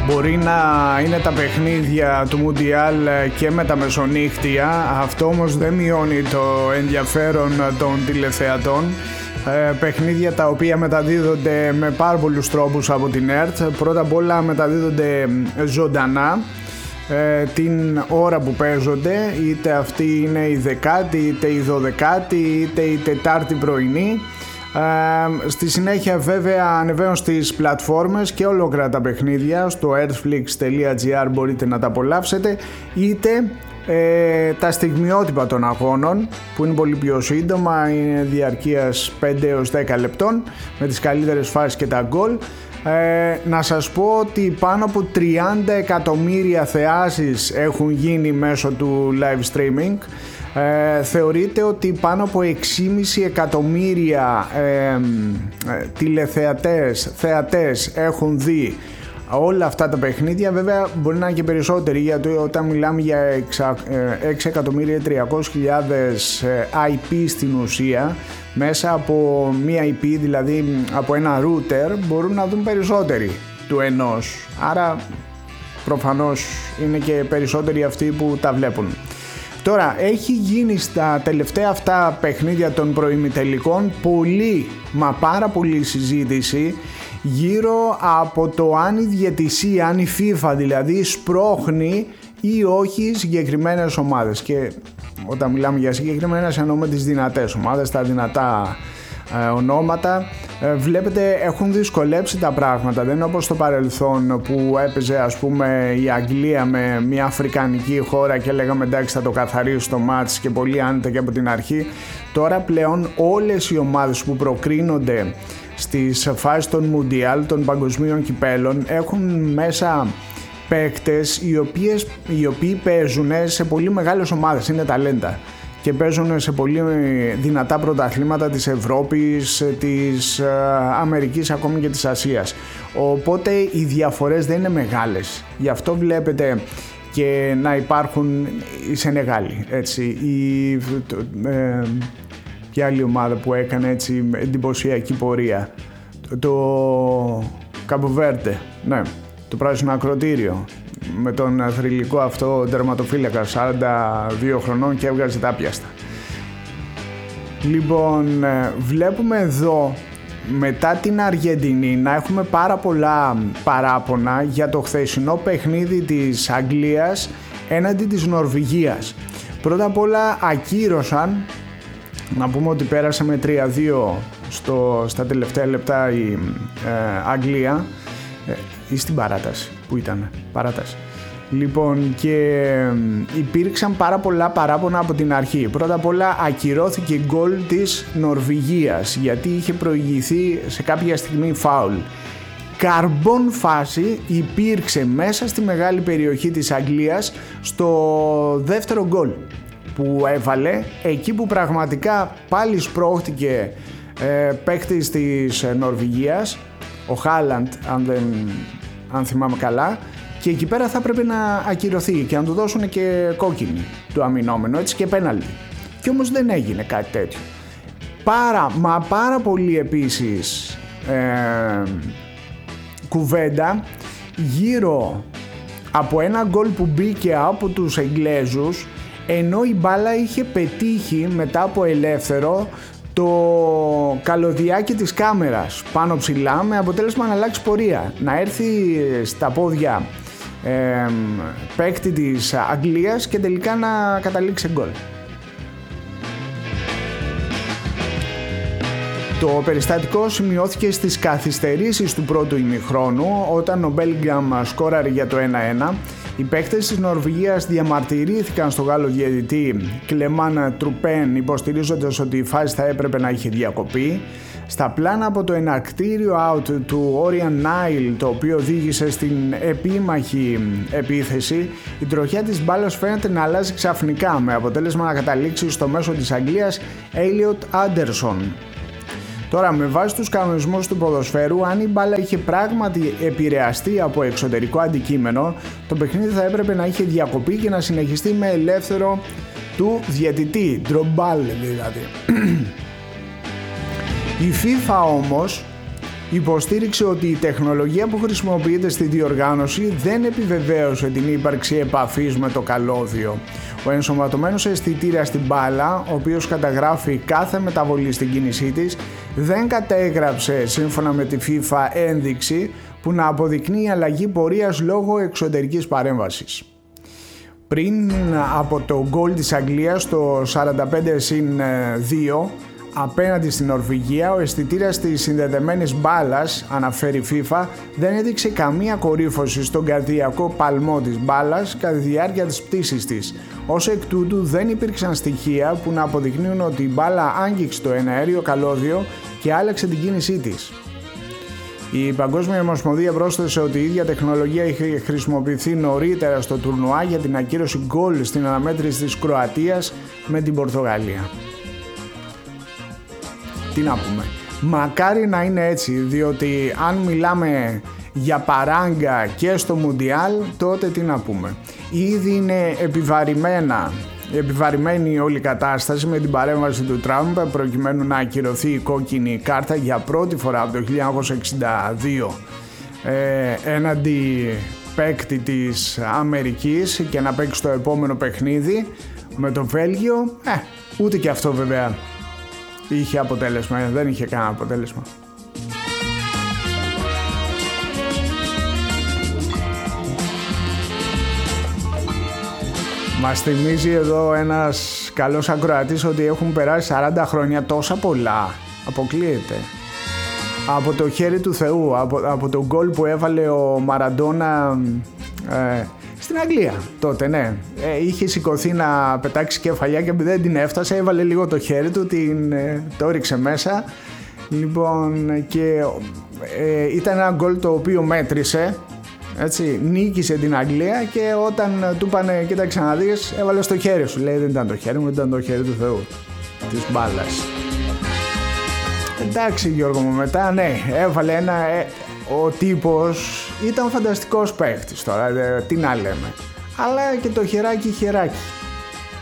Μπορεί να είναι τα παιχνίδια του Μουντιάλ και με τα μεσονύχτια, αυτό όμως δεν μειώνει το ενδιαφέρον των τηλεθεατών. Παιχνίδια τα οποία μεταδίδονται με πάρα πολλούς τρόπους από την ΕΡΤ. Πρώτα απ' όλα μεταδίδονται ζωντανά την ώρα που παίζονται, είτε αυτή είναι η 10η, είτε η 12η, είτε η 4η πρωινή. Στη συνέχεια βέβαια ανεβαίνουν στις πλατφόρμες και ολόκληρα τα παιχνίδια. Στο earthflix.gr μπορείτε να τα απολαύσετε, είτε τα στιγμιότυπα των αγώνων που είναι πολύ πιο σύντομα, είναι διαρκείας 5 έως 10 λεπτών με τις καλύτερες φάσεις και τα γκολ. Να σας πω ότι πάνω από 30 εκατομμύρια θεάσεις έχουν γίνει μέσω του live streaming. Θεωρείται ότι πάνω από 6,5 εκατομμύρια τηλεθεατές έχουν δει όλα αυτά τα παιχνίδια. Βέβαια μπορεί να είναι και περισσότεροι, γιατί όταν μιλάμε για 6.300.000 IP στην ουσία, μέσα από μία IP, δηλαδή από ένα router, μπορούν να δουν περισσότεροι του ενός. Άρα προφανώς είναι και περισσότεροι αυτοί που τα βλέπουν. Τώρα έχει γίνει στα τελευταία αυτά παιχνίδια των προημιτελικών πολύ, μα πάρα πολύ συζήτηση γύρω από το αν η διαιτησία, αν η FIFA δηλαδή σπρώχνει ή όχι συγκεκριμένες ομάδες. Και όταν μιλάμε για συγκεκριμένες εννοούμε τις δυνατές ομάδες, τα δυνατά ονόματα. Βλέπετε έχουν δυσκολέψει τα πράγματα, δεν είναι όπως στο παρελθόν που έπαιζε ας πούμε η Αγγλία με μια αφρικανική χώρα και λέγαμε εντάξει θα το καθαρίσει το μάτς και πολύ άνετα και από την αρχή. Τώρα πλέον όλες οι ομάδες που προκρίνονται στις φάσεις των Μουντιάλ, των παγκοσμίων κυπέλων, έχουν μέσα παίκτες οι οποίοι παίζουν σε πολύ μεγάλες ομάδες, είναι ταλέντα και παίζουν σε πολύ δυνατά πρωταθλήματα της Ευρώπης, της Αμερικής, ακόμη και της Ασίας. Οπότε οι διαφορές δεν είναι μεγάλες. Γι' αυτό βλέπετε και να υπάρχουν οι Σενεγάλοι, έτσι, ποια άλλη ομάδα που έκανε έτσι εντυπωσιακή πορεία, το Καμποβέρντε, ναι, το πράσινο ακροτήριο, με τον θρυλικό αυτό τερματοφύλακα 42 χρονών και έβγαζε τα πιάστα. Λοιπόν, βλέπουμε εδώ μετά την Αργεντινή να έχουμε πάρα πολλά παράπονα για το χθεσινό παιχνίδι της Αγγλίας έναντι της Νορβηγίας. Πρώτα απ' όλα ακύρωσαν, να πούμε ότι πέρασε με 3-2 στα τελευταία λεπτά η Αγγλία, ή στην παράταση που ήταν, παράταση. Λοιπόν, και υπήρξαν πάρα πολλά παράπονα από την αρχή. Πρώτα απ' όλα ακυρώθηκε γκολ της Νορβηγίας γιατί είχε προηγηθεί σε κάποια στιγμή φάουλ. Καρμπόν φάση υπήρξε μέσα στη μεγάλη περιοχή της Αγγλίας στο δεύτερο γκολ που έβαλε, εκεί που πραγματικά πάλι σπρώχτηκε παίκτης της Νορβηγίας, ο Χάλαντ αν θυμάμαι καλά, και εκεί πέρα θα πρέπει να ακυρωθεί και να του δώσουν και κόκκινη του αμυνόμενο, έτσι, και πέναλτι. Και όμως δεν έγινε κάτι τέτοιο. Πάρα πολύ επίσης κουβέντα γύρω από ένα γκολ που μπήκε από τους Εγγλέζους, ενώ η μπάλα είχε πετύχει μετά από ελεύθερο το καλωδιάκι της κάμερας πάνω ψηλά, με αποτέλεσμα να αλλάξει πορεία, να έρθει στα πόδια παίκτη της Αγγλίας και τελικά να καταλήξει γκολ. Το περιστατικό σημειώθηκε στις καθυστερήσεις του πρώτου ημιχρόνου, όταν ο Μπέλιγγαμ σκόραρε για το 1-1. Οι παίκτες της Νορβηγίας διαμαρτυρήθηκαν στο Γάλλο διαιτητή Κλεμάν Τρουπέν, υποστηρίζοντας ότι η φάση θα έπρεπε να είχε διακοπεί. Στα πλάνα από το εναρκτήριο out του Όριαν Νάιλ, το οποίο οδήγησε στην επίμαχη επίθεση, η τροχιά της μπάλας φαίνεται να αλλάζει ξαφνικά, με αποτέλεσμα να καταλήξει στο μέσο της Αγγλίας Έλιοτ Άντερσον. Τώρα, με βάση τους κανονισμούς του ποδοσφαίρου, αν η μπάλα είχε πράγματι επηρεαστεί από εξωτερικό αντικείμενο, το παιχνίδι θα έπρεπε να είχε διακοπεί και να συνεχιστεί με ελεύθερο του διαιτητή, ντρομπάλ δηλαδή. Η FIFA όμως υποστήριξε ότι η τεχνολογία που χρησιμοποιείται στη διοργάνωση δεν επιβεβαίωσε την ύπαρξη επαφής με το καλώδιο. Ο ενσωματωμένος αισθητήρας στην μπάλα, ο οποίος καταγράφει κάθε μεταβολή στην κίνησή της, δεν κατέγραψε σύμφωνα με τη FIFA ένδειξη που να αποδεικνύει αλλαγή πορείας λόγω εξωτερικής παρέμβασης. Πριν από το γκολ της Αγγλίας στο 45-2 απέναντι στην Νορβηγία, ο αισθητήρας της συνδεδεμένης μπάλας, αναφέρει FIFA, δεν έδειξε καμία κορύφωση στον καρδιακό παλμό της μπάλας κατά τη διάρκεια της πτήσης της. Ως εκ τούτου δεν υπήρξαν στοιχεία που να αποδεικνύουν ότι η μπάλα άγγιξε το εναέριο καλώδιο και άλλαξε την κίνησή της. Η Παγκόσμια Ομοσπονδία πρόσθεσε ότι η ίδια τεχνολογία είχε χρησιμοποιηθεί νωρίτερα στο τουρνουά για την ακύρωση γκολ στην αναμέτρηση της Κροατίας με την Πορτογαλία. Τι να πούμε, μακάρι να είναι έτσι, διότι αν μιλάμε για παράγκα και στο Μουντιάλ, τότε τι να πούμε. Ήδη είναι επιβαρημένη όλη η κατάσταση με την παρέμβαση του Τραμπ προκειμένου να ακυρωθεί η κόκκινη κάρτα για πρώτη φορά από το 1962 έναντι παίκτη της Αμερικής και να παίξει το επόμενο παιχνίδι με το Βέλγιο. Ούτε και αυτό βέβαια είχε αποτέλεσμα, δεν είχε κανένα αποτέλεσμα. Μας θυμίζει εδώ ένας καλός ακροατής ότι έχουν περάσει 40 χρόνια, τόσα πολλά. Αποκλείεται. Από το χέρι του Θεού, από το γκολ που έβαλε ο Μαραντόνα στην Αγγλία τότε, ναι. Είχε σηκωθεί να πετάξει κεφαλιά και δεν την έφτασε, έβαλε λίγο το χέρι του, το ρίξε μέσα. Λοιπόν, και ήταν ένα γκολ το οποίο μέτρησε. Έτσι, νίκησε την Αγγλία και όταν του είπανε κοίταξε να δεις, έβαλε στο χέρι σου. Λέει δεν ήταν το χέρι μου, ήταν το χέρι του Θεού, της μπάλας. Εντάξει Γιώργο μου, μετά ναι, έβαλε ο τύπος ήταν φανταστικός παίκτης τώρα, τι να λέμε. Αλλά και το χεράκι.